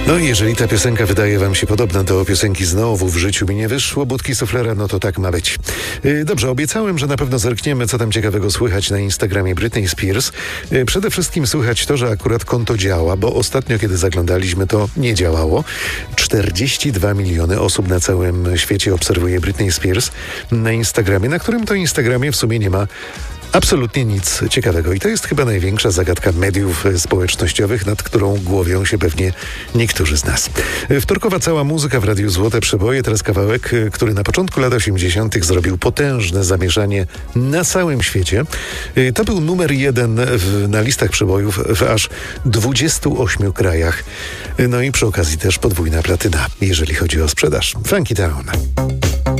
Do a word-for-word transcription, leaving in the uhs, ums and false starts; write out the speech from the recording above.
No i jeżeli ta piosenka wydaje wam się podobna do piosenki Znowu w życiu mi nie wyszło, Budki Suflera, no to tak ma być. Yy, dobrze, obiecałem, że na pewno zerkniemy, co tam ciekawego słychać na Instagramie Britney Spears. Yy, przede wszystkim słychać to, że akurat konto działa, bo ostatnio, kiedy zaglądaliśmy, to nie działało. czterdzieści dwa miliony osób na całym świecie obserwuje Britney Spears na Instagramie, na którym to Instagramie w sumie nie ma absolutnie nic ciekawego. I to jest chyba największa zagadka mediów społecznościowych, nad którą głowią się pewnie niektórzy z nas. Wtorkowa cała muzyka w Radiu Złote Przeboje, teraz kawałek, który na początku lat osiemdziesiątych zrobił potężne zamieszanie na całym świecie. To był numer jeden w, na listach przebojów w aż dwudziestu ośmiu krajach. No i przy okazji też podwójna platyna, jeżeli chodzi o sprzedaż. Funky Town.